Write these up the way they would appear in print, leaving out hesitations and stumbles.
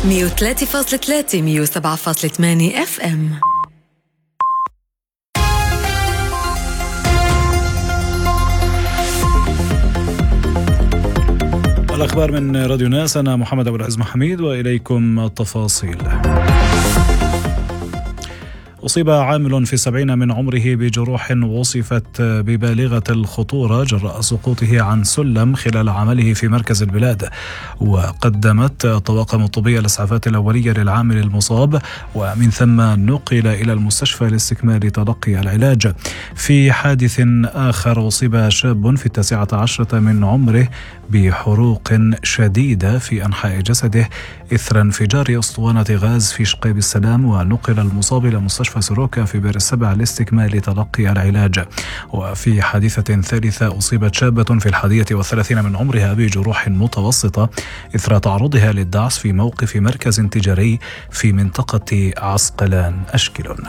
103.3 107.8 FM. الأخبار من راديو ناس، أنا محمد أبو العز محميد وإليكم التفاصيل. أصيب عامل في 70 من عمره بجروح وصفت ببالغة الخطورة جراء سقوطه عن سلم خلال عمله في مركز البلاد، وقدمت الطواقم الطبية الإسعافات الأولية للعامل المصاب، ومن ثم نقل إلى المستشفى لاستكمال تلقي العلاج. في حادث آخر أصيب شاب في 19 من عمره بحروق شديدة في أنحاء جسده إثر انفجار أسطوانة غاز في شقيب السلام، ونقل المصاب إلى مستشفى سروكا في بئر السبع لاستكمال تلقي العلاج. وفي حادثة ثالثة أصيبت شابة في 31 من عمرها بجروح متوسطة إثر تعرضها للدعس في موقف مركز تجاري في منطقة عسقلان أشكلون.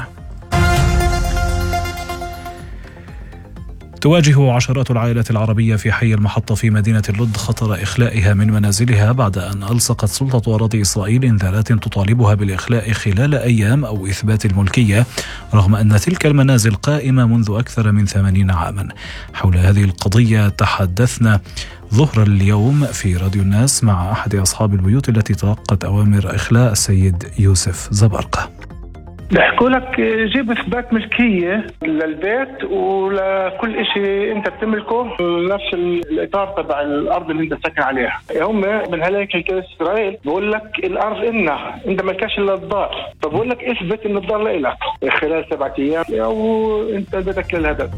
تواجه عشرات العائلات العربية في حي المحطة في مدينة اللد خطر إخلائها من منازلها بعد أن ألصقت سلطة أراضي إسرائيل إنذارات تطالبها بالإخلاء خلال أيام أو إثبات الملكية، رغم أن تلك المنازل قائمة منذ أكثر من 80 عاما. حول هذه القضية تحدثنا ظهر اليوم في راديو الناس مع أحد أصحاب البيوت التي تلقت أوامر إخلاء، السيد يوسف زبرقة. بحكوا لك جيب إثبات ملكية للبيت ولكل إشي أنت بتملكه نفس الإطار تبع الأرض اللي أنت ساكن عليها. هم من هلاك إسرائيل بقول لك الأرض إنها أنت ملكاش إلا الدار، فبقول لك إثبت إن الدار لإلك خلال 7 أيام أو أنت بدك للهدف.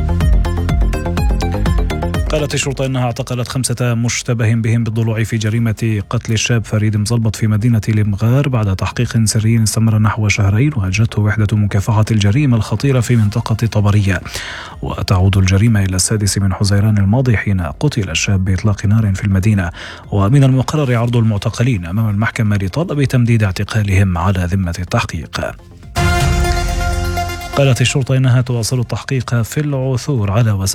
قالت الشرطة أنها اعتقلت 5 مشتبه بهم بالضلوع في جريمة قتل الشاب فريد مزلبط في مدينة المغار بعد تحقيق سري استمر نحو 2 شهرين، وأجرته وحدة مكافحة الجريمة الخطيرة في منطقة طبرية. وتعود الجريمة إلى 6 من حزيران الماضي حين قتل الشاب بإطلاق نار في المدينة، ومن المقرر عرض المعتقلين أمام المحكمة لطلب تمديد اعتقالهم على ذمة التحقيق. قالت الشرطة إنها تواصل التحقيق في العثور على